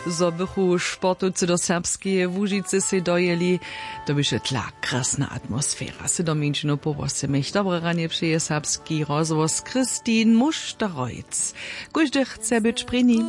zo bychu sportowcy do serbskie Łužice se dojeli. To byše tla krasna atmosfera. Se do minčinu powosymych. Dobre ranie przyje serbski rozwoz Kristin Musztarojc. Każdy chce być przy nim.